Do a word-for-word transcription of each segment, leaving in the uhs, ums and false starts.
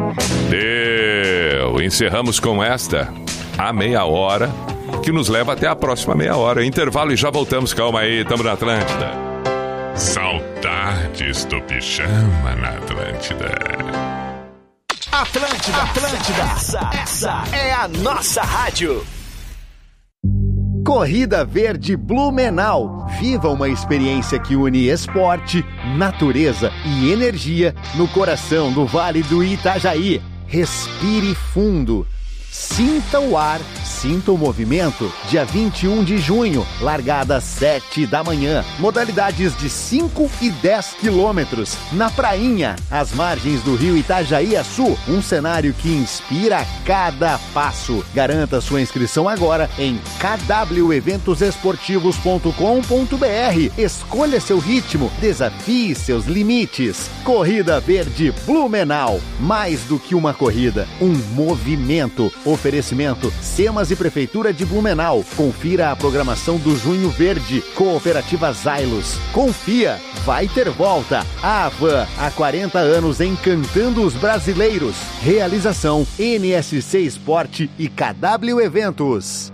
Deu. Encerramos com esta, a meia hora, que nos leva até a próxima meia hora. Intervalo e já voltamos. Calma aí, tamo na Atlântida. Saudades do pijama na Atlântida. Atlântida, Atlântida, essa, essa é a nossa rádio. Corrida Verde Blumenau. Viva uma experiência que une esporte, natureza e energia no coração do Vale do Itajaí. Respire fundo. Sinta o ar, sinta o movimento. Dia vinte e um de junho, largada às sete da manhã. Modalidades de cinco e dez quilômetros. Na prainha, às margens do rio Itajaí-Açu. Um cenário que inspira a cada passo. Garanta sua inscrição agora em k w eventos esportivos ponto com ponto b r. Escolha seu ritmo, desafie seus limites. Corrida Verde Blumenau. Mais do que uma corrida, um movimento. Oferecimento Semas e Prefeitura de Blumenau. Confira a programação do Junho Verde. Cooperativa Zailos. Confia, vai ter volta. A Avan, há quarenta anos encantando os brasileiros. Realização N S C Esporte e K W Eventos.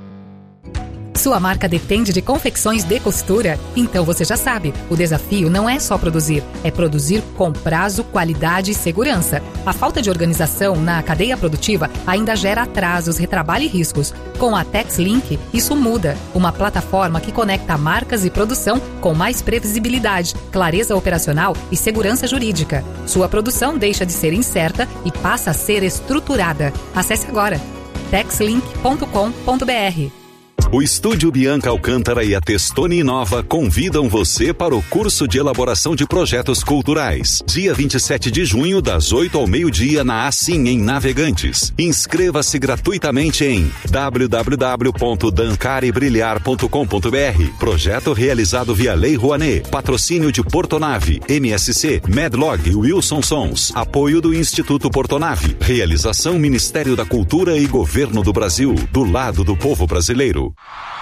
Sua marca depende de confecções de costura? Então você já sabe, o desafio não é só produzir, é produzir com prazo, qualidade e segurança. A falta de organização na cadeia produtiva ainda gera atrasos, retrabalho e riscos. Com a TexLink, isso muda. Uma plataforma que conecta marcas e produção com mais previsibilidade, clareza operacional e segurança jurídica. Sua produção deixa de ser incerta e passa a ser estruturada. Acesse agora texlink ponto com ponto b r. O Estúdio Bianca Alcântara e a Testoni Inova convidam você para o curso de elaboração de projetos culturais. Dia vinte e sete de junho, das oito ao meio-dia, na Assim, em Navegantes. Inscreva-se gratuitamente em w w w ponto dancar e brilhar ponto com ponto b r. Projeto realizado via Lei Rouanet. Patrocínio de Portonave, M S C, Medlog e Wilson Sons. Apoio do Instituto Portonave. Realização Ministério da Cultura e Governo do Brasil. Do lado do povo brasileiro.